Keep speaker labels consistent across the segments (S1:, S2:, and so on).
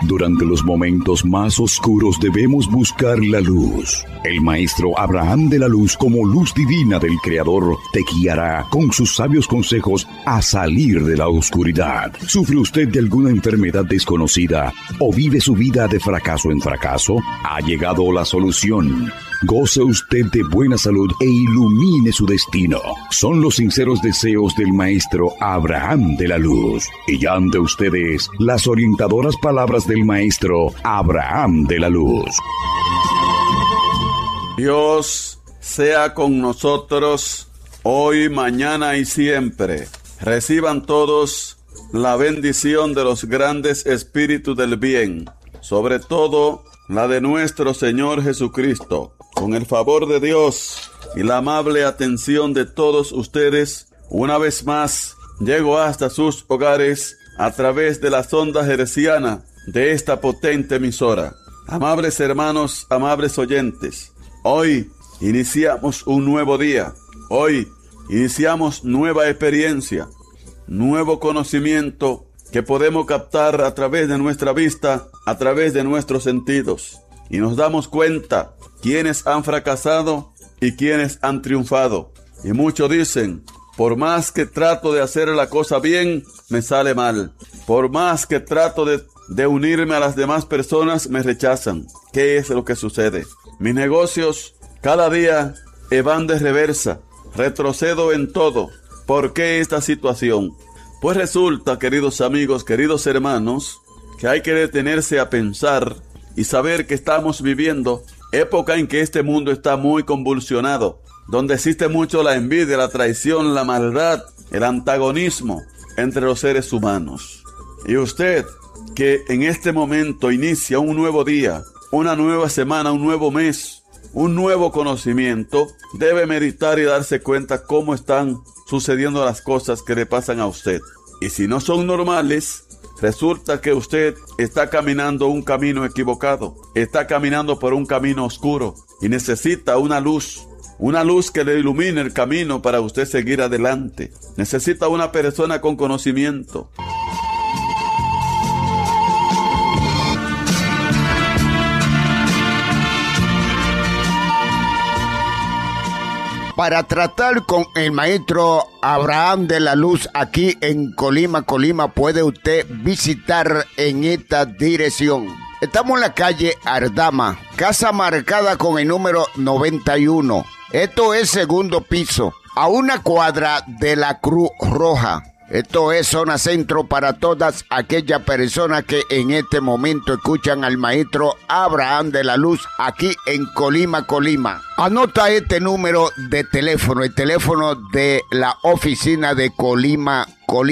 S1: Durante los momentos más oscuros debemos buscar la luz. El maestro Abraham de la Luz, como luz divina del Creador, te guiará con sus sabios consejos a salir de la oscuridad. ¿Sufre usted de alguna enfermedad desconocida o vive su vida de fracaso en fracaso? Ha llegado la solución. Goce usted de buena salud e ilumine su destino. Son los sinceros deseos del maestro Abraham de la Luz. Y ya ante ustedes las orientadoras palabras del maestro Abraham de la Luz.
S2: Dios sea con nosotros hoy, mañana y siempre. Reciban todos la bendición de los grandes espíritus del bien, sobre todo la de nuestro Señor Jesucristo. Con el favor de Dios y la amable atención de todos ustedes, una vez más llego hasta sus hogares a través de la sonda herciana de esta potente emisora. Amables hermanos, amables oyentes, hoy iniciamos un nuevo día. Hoy iniciamos nueva experiencia, nuevo conocimiento que podemos captar a través de nuestra vista, a través de nuestros sentidos. Y nos damos cuenta quiénes han fracasado y quiénes han triunfado. Y muchos dicen, por más que trato de hacer la cosa bien, me sale mal. Por más que trato de unirme a las demás personas, me rechazan. ¿Qué es lo que sucede? Mis negocios cada día van de reversa. Retrocedo en todo. ¿Por qué esta situación? Pues resulta, queridos amigos, queridos hermanos, que hay que detenerse a pensar y saber que estamos viviendo época en que este mundo está muy convulsionado, donde existe mucho la envidia, la traición, la maldad, el antagonismo entre los seres humanos. Y usted, que en este momento inicia un nuevo día, una nueva semana, un nuevo mes, un nuevo conocimiento, debe meditar y darse cuenta cómo están sucediendo las cosas que le pasan a usted. Y si no son normales, resulta que usted está caminando un camino equivocado, está caminando por un camino oscuro y necesita una luz que le ilumine el camino para usted seguir adelante. Necesita una persona con conocimiento.
S3: Para tratar con el maestro Abraham de la Luz aquí en Colima, puede usted visitar en esta dirección. Estamos en la calle Ardama, casa marcada con el número 91. Esto es segundo piso, a una cuadra de la Cruz Roja. Esto es zona centro para todas aquellas personas que en este momento escuchan al maestro Abraham de la Luz aquí en Colima. Anota este número de teléfono, el teléfono de la oficina de Colima.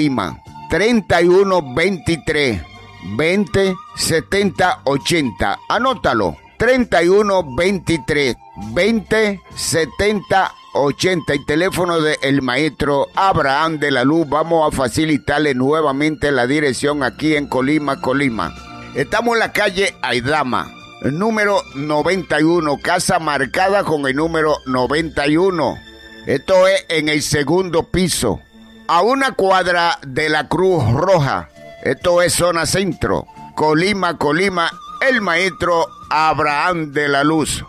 S3: 3123 20 70 80. Anótalo. 3123 20 70 80, el teléfono del maestro Abraham de la Luz. Vamos a facilitarle nuevamente la dirección aquí en Colima. Estamos en la calle Aidama, número 91, casa marcada con el número 91. Esto es en el segundo piso, a una cuadra de la Cruz Roja. Esto es zona centro, Colima, el maestro Abraham de la Luz.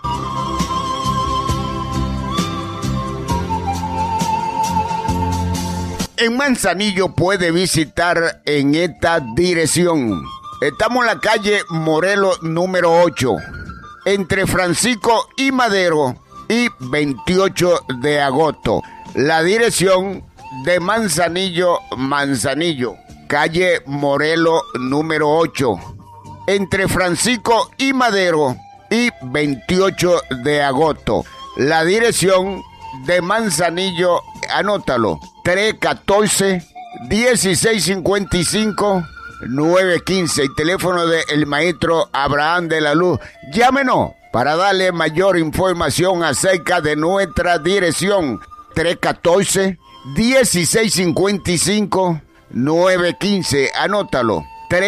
S3: En Manzanillo puede visitar en esta dirección. Estamos en la calle Morelos número 8, entre Francisco y Madero y 28 de agosto. La dirección de Manzanillo, calle Morelos número 8, entre Francisco y Madero y 28 de agosto. La dirección de Manzanillo, anótalo, 314-1655-915, el teléfono del maestro Abraham de la Luz. Llámenos para darle mayor información acerca de nuestra dirección. 314-1655-915, anótalo,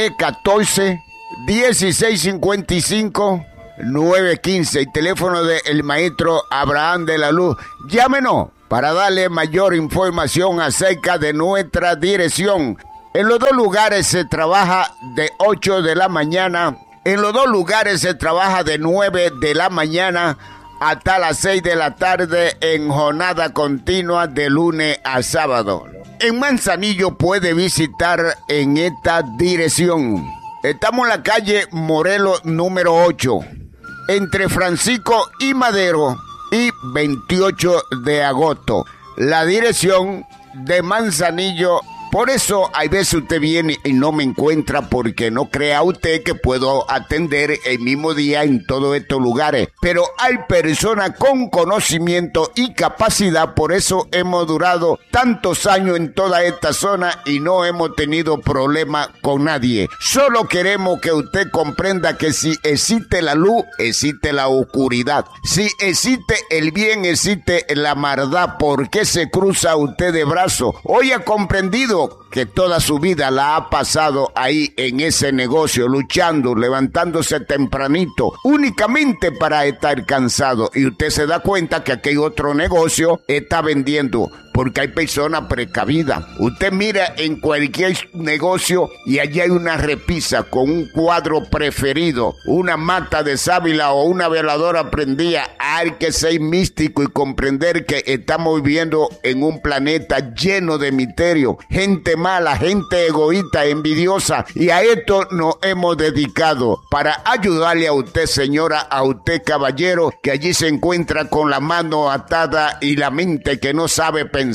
S3: 314-1655-915, el teléfono del maestro Abraham de la Luz. Llámenos para darle mayor información acerca de nuestra dirección. En los dos lugares se trabaja de 8 de la mañana. En los dos lugares se trabaja de 9 de la mañana hasta las 6 de la tarde en jornada continua de lunes a sábado. En Manzanillo puede visitar en esta dirección. Estamos en la calle Morelos número 8, entre Francisco y Madero y 28 de agosto. La dirección de Manzanillo. Por eso, hay veces usted viene y no me encuentra porque no crea usted que puedo atender el mismo día en todos estos lugares. Pero hay personas con conocimiento y capacidad, por eso hemos durado tantos años en toda esta zona y no hemos tenido problema con nadie. Solo queremos que usted comprenda que si existe la luz, existe la oscuridad. Si existe el bien, existe la maldad. ¿Por qué se cruza usted de brazos? Hoy ha comprendido que toda su vida la ha pasado ahí en ese negocio, luchando, levantándose tempranito, únicamente para estar cansado. Y usted se da cuenta que aquel otro negocio está vendiendo, porque hay personas precavidas. Usted mira en cualquier negocio y allí hay una repisa con un cuadro preferido, una mata de sábila o una veladora prendida. Hay que ser místico y comprender que estamos viviendo en un planeta lleno de misterio, gente mala, gente egoísta, envidiosa, y a esto nos hemos dedicado para ayudarle a usted, señora, a usted, caballero, que allí se encuentra con la mano atada y la mente que no sabe pensar.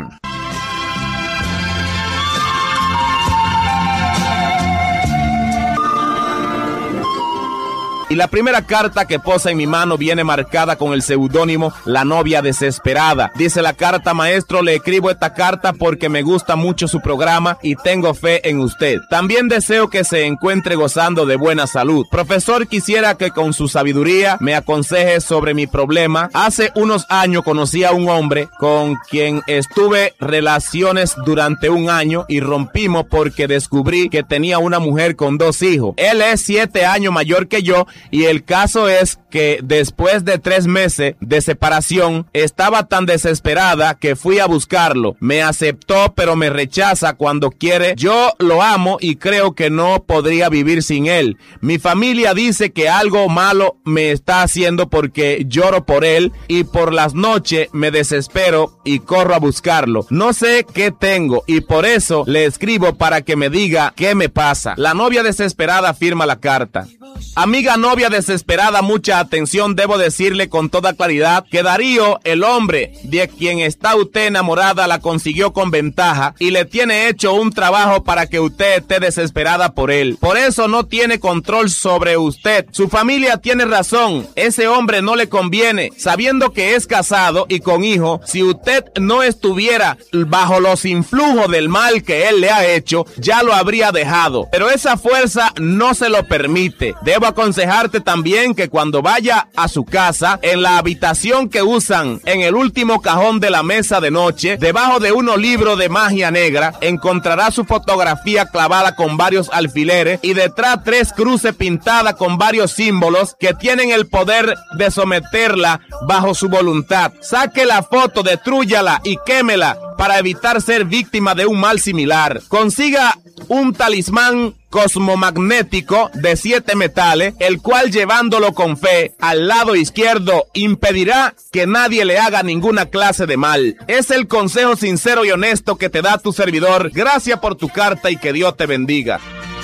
S4: Y la primera carta que posa en mi mano viene marcada con el seudónimo La Novia Desesperada. Dice la carta: maestro, le escribo esta carta porque me gusta mucho su programa y tengo fe en usted. También deseo que se encuentre gozando de buena salud. Profesor, quisiera que con su sabiduría me aconseje sobre mi problema. Hace unos años conocí a un hombre con quien estuve relaciones durante un año y rompimos porque descubrí que tenía una mujer con 2 hijos. Él es 7 años mayor que yo. Y el caso es que después de 3 meses de separación, estaba tan desesperada que fui a buscarlo. Me aceptó, pero me rechaza cuando quiere. Yo lo amo y creo que no podría vivir sin él. Mi familia dice que algo malo me está haciendo porque lloro por él y por las noches me desespero y corro a buscarlo. No sé qué tengo y por eso le escribo para que me diga qué me pasa. La novia desesperada firma la carta. Amiga novia desesperada, mucha atención. Debo decirle con toda claridad que Darío, el hombre de quien está usted enamorada, la consiguió con ventaja y le tiene hecho un trabajo para que usted esté desesperada por él. Por eso no tiene control sobre usted. Su familia tiene razón. Ese hombre no le conviene. Sabiendo que es casado y con hijo, si usted no estuviera bajo los influjos del mal que él le ha hecho, ya lo habría dejado. Pero esa fuerza no se lo permite. Debo aconsejarte también que cuando vaya a su casa, en la habitación que usan en el último cajón de la mesa de noche, debajo de unos libros de magia negra, encontrará su fotografía clavada con varios alfileres y detrás 3 cruces pintadas con varios símbolos que tienen el poder de someterla bajo su voluntad. Saque la foto, destrúyala y quémela para evitar ser víctima de un mal similar. Consiga un talismán cosmomagnético de 7 metales, el cual llevándolo con fe al lado izquierdo impedirá que nadie le haga ninguna clase de mal. Es el consejo sincero y honesto que te da tu servidor. Gracias por tu carta y que Dios te bendiga.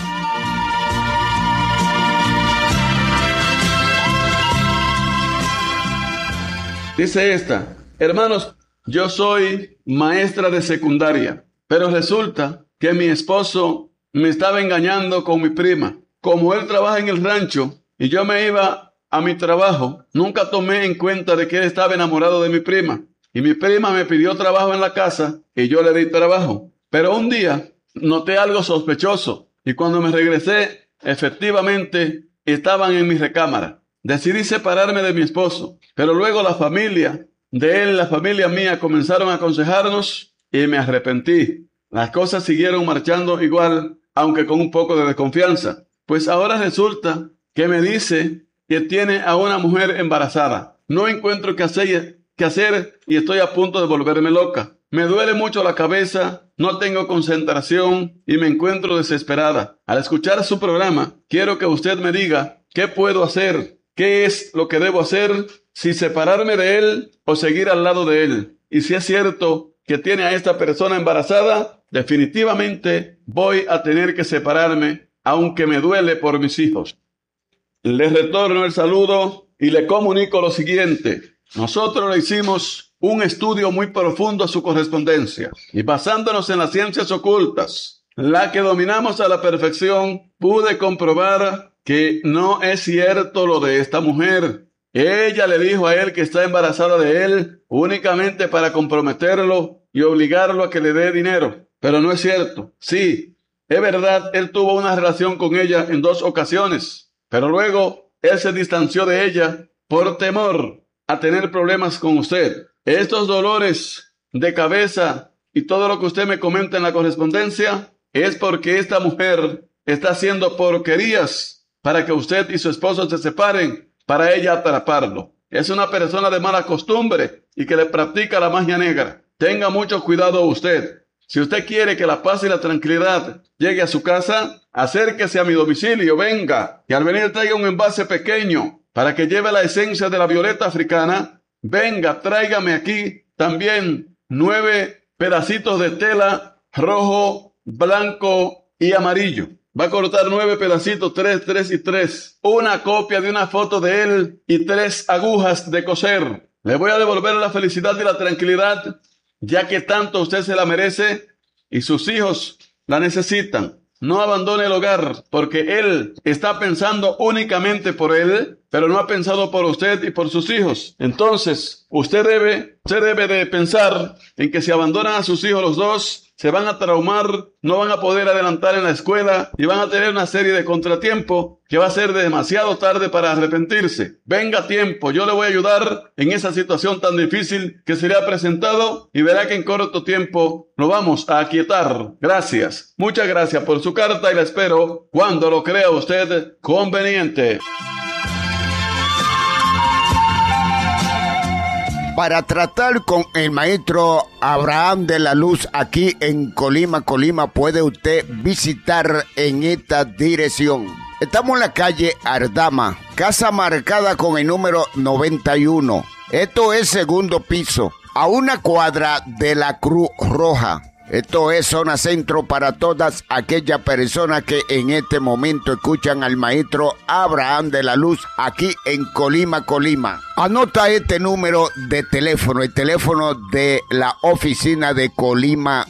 S2: Dice esta: hermanos, yo soy maestra de secundaria, pero resulta que mi esposo me estaba engañando con mi prima. Como él trabaja en el rancho y yo me iba a mi trabajo, nunca tomé en cuenta de que él estaba enamorado de mi prima. Y mi prima me pidió trabajo en la casa y yo le di trabajo. Pero un día noté algo sospechoso y cuando me regresé, efectivamente estaban en mi recámara. Decidí separarme de mi esposo, pero luego la familia de él, la familia mía, comenzaron a aconsejarnos y me arrepentí. Las cosas siguieron marchando igual, aunque con un poco de desconfianza. Pues ahora resulta que me dice que tiene a una mujer embarazada. No encuentro qué hacer y estoy a punto de volverme loca. me duele mucho la cabeza, no tengo concentración y me encuentro desesperada. Al escuchar su programa, quiero que usted me diga qué puedo hacer, qué es lo que debo hacer, si separarme de él o seguir al lado de él. Y si es cierto que tiene a esta persona embarazada, definitivamente voy a tener que separarme, aunque me duele por mis hijos. Le retorno el saludo y le comunico lo siguiente. Nosotros le hicimos un estudio muy profundo a su correspondencia y basándonos en las ciencias ocultas, la que dominamos a la perfección, pude comprobar que no es cierto lo de esta mujer. Ella le dijo a él que está embarazada de él únicamente para comprometerlo y obligarlo a que le dé dinero. Pero no es cierto. Sí, es verdad, él tuvo una relación con ella en 2 ocasiones, pero luego él se distanció de ella por temor a tener problemas con usted. Estos dolores de cabeza y todo lo que usted me comenta en la correspondencia es porque esta mujer está haciendo porquerías para que usted y su esposo se separen, para ella atraparlo. Es una persona de mala costumbre y que le practica la magia negra. Tenga mucho cuidado usted. Si usted quiere que la paz y la tranquilidad llegue a su casa, acérquese a mi domicilio, venga, y al venir traiga un envase pequeño para que lleve la esencia de la violeta africana. Venga, tráigame aquí también 9 pedacitos de tela rojo, blanco y amarillo. Va a cortar 9 pedacitos, 3, 3 y 3. Una copia de una foto de él y 3 agujas de coser. Le voy a devolver la felicidad y la tranquilidad, ya que tanto usted se la merece y sus hijos la necesitan. No abandone el hogar, porque él está pensando únicamente por él, pero no ha pensado por usted y por sus hijos. Entonces, usted debe de pensar en que si abandonan a sus hijos los dos, se van a traumar, no van a poder adelantar en la escuela y van a tener una serie de contratiempos que va a ser demasiado tarde para arrepentirse. Venga a tiempo, yo le voy a ayudar en esa situación tan difícil que se le ha presentado y verá que en corto tiempo lo vamos a aquietar. Gracias, muchas gracias por su carta y la espero cuando lo crea usted conveniente.
S3: Para tratar con el maestro Abraham de la Luz aquí en Colima, puede usted visitar en esta dirección. Estamos en la calle Ardama, casa marcada con el número 91. Esto es 2º piso, a 1 cuadra de la Cruz Roja. Esto es zona centro para todas aquellas personas que en este momento escuchan al maestro Abraham de la Luz aquí en Colima. Anota este número de teléfono, el teléfono de la oficina de Colima.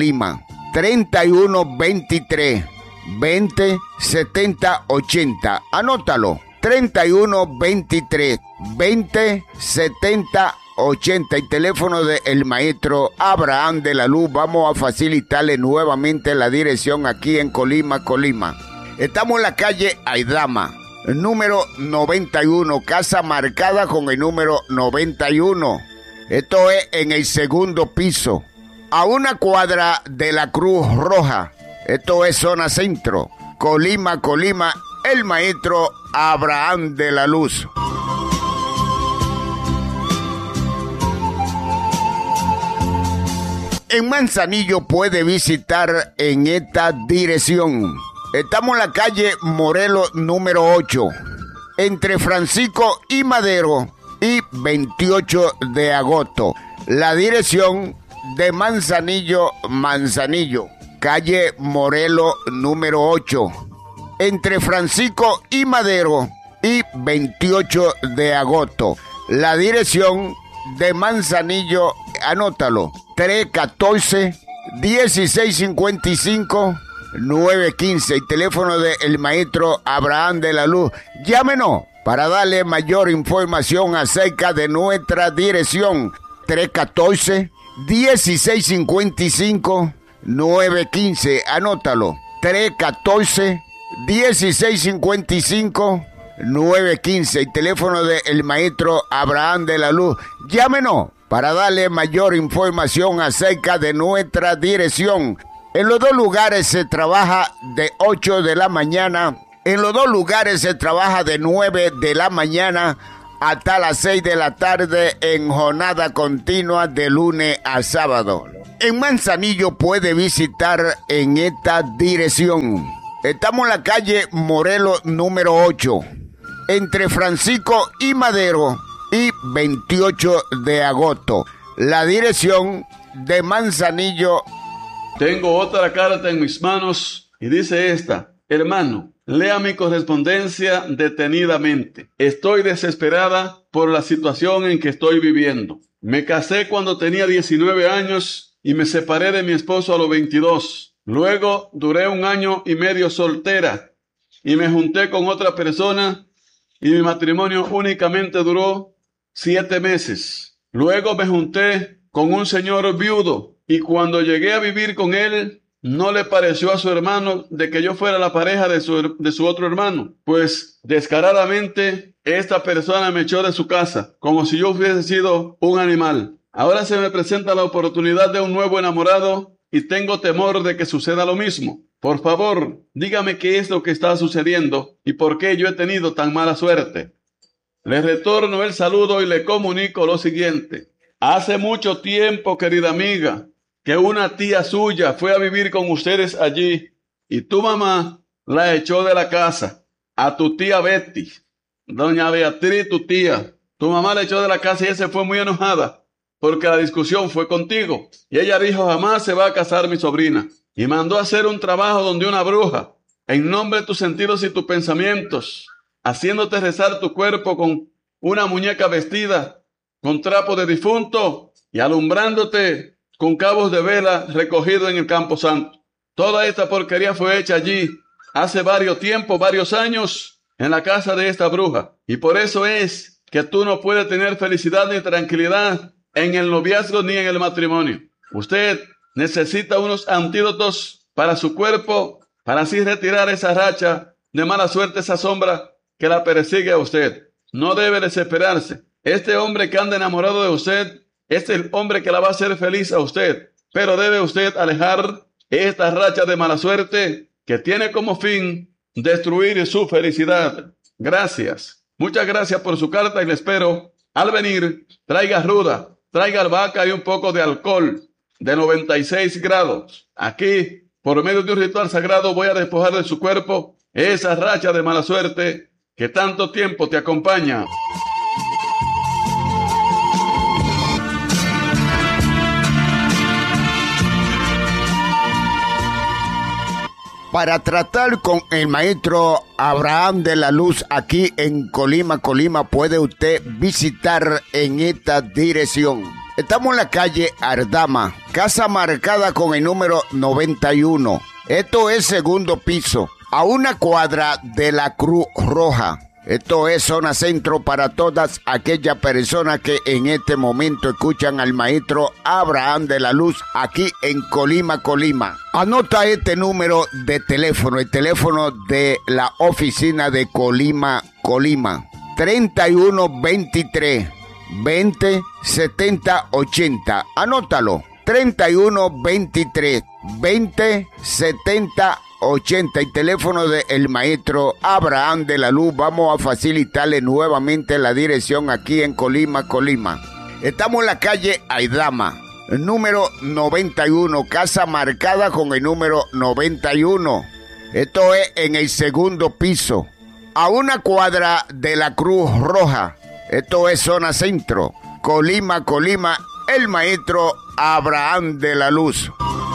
S3: 3123 20 70 80. Anótalo. 3123 20 70 80, el teléfono del maestro Abraham de la Luz. Vamos a facilitarle nuevamente la dirección aquí en Colima. Estamos en la calle Aidama, número 91, casa marcada con el número 91. Esto es en el 2º piso, a 1 cuadra de la Cruz Roja. Esto es zona centro, Colima, el maestro Abraham de la Luz. En Manzanillo puede visitar en esta dirección. Estamos en la calle Morelos número 8, entre Francisco y Madero y 28 de agosto. La dirección de Manzanillo, calle Morelos número 8, entre Francisco y Madero y 28 de agosto. La dirección de Manzanillo, anótalo, 314-1655-915, el teléfono del maestro Abraham de la Luz. Llámenos para darle mayor información acerca de nuestra dirección. 314-1655-915, anótalo, 314-1655-915, el teléfono del maestro Abraham de la Luz. Llámenos para darle mayor información acerca de nuestra dirección. En los 2 lugares se trabaja de 8 de la mañana. En los 2 lugares se trabaja de 9 de la mañana hasta las 6 de la tarde en jornada continua de lunes a sábado. En Manzanillo puede visitar en esta dirección. Estamos en la calle Morelos número 8, entre Francisco y Madero y 28 de agosto. La dirección de Manzanillo.
S2: Tengo otra carta en mis manos y dice esta: hermano, lea mi correspondencia detenidamente. Estoy desesperada por la situación en que estoy viviendo. Me casé cuando tenía 19 años y me separé de mi esposo a los 22. Luego duré 1 año y medio soltera y me junté con otra persona y mi matrimonio únicamente duró 7 meses. Luego me junté con un señor viudo y cuando llegué a vivir con él, no le pareció a su hermano de que yo fuera la pareja de su otro hermano, pues descaradamente esta persona me echó de su casa, como si yo hubiese sido un animal. Ahora se me presenta la oportunidad de un nuevo enamorado y tengo temor de que suceda lo mismo. Por favor, dígame qué es lo que está sucediendo y por qué yo he tenido tan mala suerte. Le retorno el saludo y le comunico lo siguiente. Hace mucho tiempo, querida amiga, que una tía suya fue a vivir con ustedes allí y tu mamá la echó de la casa. A tu tía Betty, doña Beatriz, tu tía, tu mamá la echó de la casa y ella se fue muy enojada porque la discusión fue contigo. Y ella dijo: jamás se va a casar mi sobrina. Y mandó a hacer un trabajo donde una bruja, en nombre de tus sentidos y tus pensamientos, haciéndote rezar tu cuerpo con una muñeca vestida con trapo de difunto y alumbrándote con cabos de vela recogidos en el Campo Santo. Toda esta porquería fue hecha allí hace varios años en la casa de esta bruja. Y por eso es que tú no puedes tener felicidad ni tranquilidad en el noviazgo ni en el matrimonio. Usted necesita unos antídotos para su cuerpo, para así retirar esa racha de mala suerte, esa sombra que la persigue a usted. No debe desesperarse. Este hombre que anda enamorado de usted es el hombre que la va a hacer feliz a usted. Pero debe usted alejar esta racha de mala suerte que tiene como fin destruir su felicidad. Gracias. Muchas gracias por su carta y le espero. Al venir, traiga ruda, traiga albahaca y un poco de alcohol de 96 grados. Aquí, por medio de un ritual sagrado, voy a despojar de su cuerpo esa racha de mala suerte que tanto tiempo te acompaña.
S3: Para tratar con el maestro Abraham de la Luz aquí en Colima, puede usted visitar en esta dirección. Estamos en la calle Ardama, casa marcada con el número 91. Esto es segundo piso, a 1 cuadra de la Cruz Roja. Esto es zona centro para todas aquellas personas que en este momento escuchan al maestro Abraham de la Luz aquí en Colima. Anota este número de teléfono, el teléfono de la oficina de Colima. 3123 20 70 80. Anótalo. 3123 20 70 80, el teléfono del maestro Abraham de la Luz. Vamos a facilitarle nuevamente la dirección aquí en Colima. Estamos en la calle Aidama, número 91, casa marcada con el número 91. Esto es en el segundo piso, a 1 cuadra de la Cruz Roja. Esto es zona centro, Colima, el maestro Abraham de la Luz.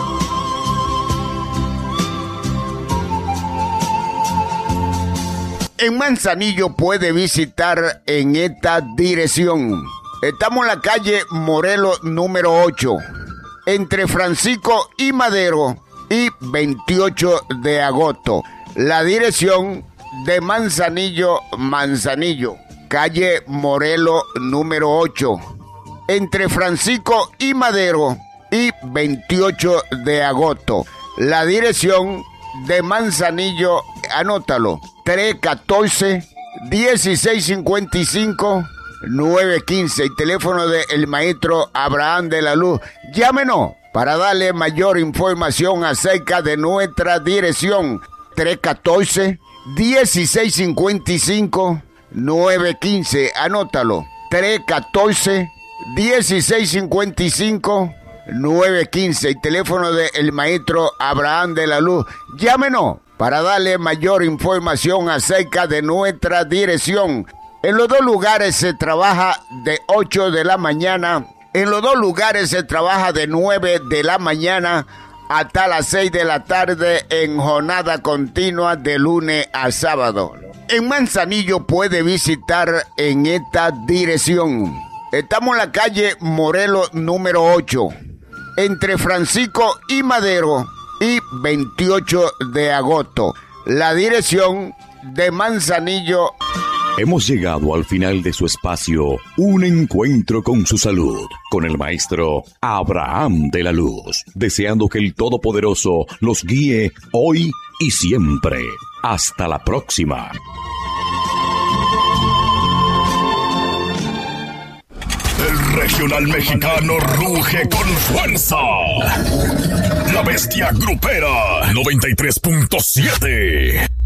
S3: En Manzanillo puede visitar en esta dirección. Estamos en la calle Morelos número 8, entre Francisco y Madero y 28 de agosto. La dirección de Manzanillo, calle Morelos número 8, entre Francisco y Madero y 28 de agosto. La dirección de Manzanillo, anótalo, 314-1655-915, el teléfono del maestro Abraham de la Luz. Llámenos para darle mayor información acerca de nuestra dirección. 314-1655-915. 915, anótalo, 314-1655, 915, el teléfono del maestro Abraham de la Luz. Llámenos para darle mayor información acerca de nuestra dirección. En los dos lugares se trabaja de 8 de la mañana, en los dos lugares se trabaja de 9 de la mañana hasta las 6 de la tarde en jornada continua de lunes a sábado. En Manzanillo puede visitar en esta dirección. Estamos en la calle Morelos número 8, entre Francisco y Madero y 28 de agosto. La dirección de Manzanillo.
S1: Hemos llegado al final de su espacio, Un Encuentro con su Salud, con el maestro Abraham de la Luz, deseando que el Todopoderoso los guíe hoy y siempre. Hasta la próxima.
S5: El regional mexicano ruge con fuerza. La bestia grupera 93.7.